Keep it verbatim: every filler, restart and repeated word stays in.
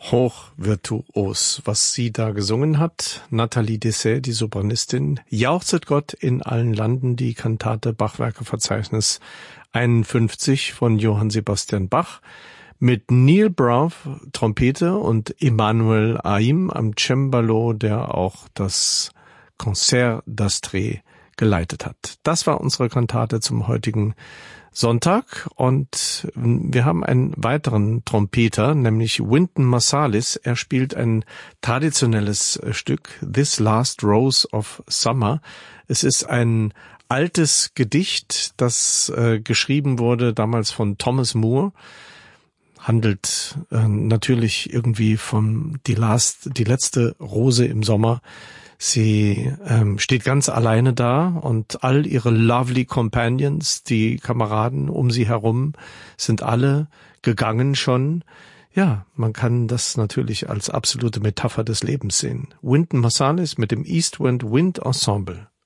hochvirtuos, was sie da gesungen hat. Nathalie Dessay, die Sopranistin, jauchzet Gott in allen Landen, die Kantate Bachwerkeverzeichnis einundfünfzig von Johann Sebastian Bach, mit Neil Brough, Trompete, und Emmanuel Haim am Cembalo, der auch das Concert d'Astrée geleitet hat. Das war unsere Kantate zum heutigen Sonntag, und wir haben einen weiteren Trompeter, nämlich Wynton Marsalis. Er spielt ein traditionelles Stück, This Last Rose of Summer. Es ist ein altes Gedicht, das äh, geschrieben wurde damals von Thomas Moore. Handelt äh, natürlich irgendwie von die last, die letzte Rose im Sommer. Sie ähm, steht ganz alleine da, und all ihre lovely companions, die Kameraden um sie herum, sind alle gegangen schon. Ja, man kann das natürlich als absolute Metapher des Lebens sehen. Wynton Marsalis mit dem East Wind Wind Ensemble.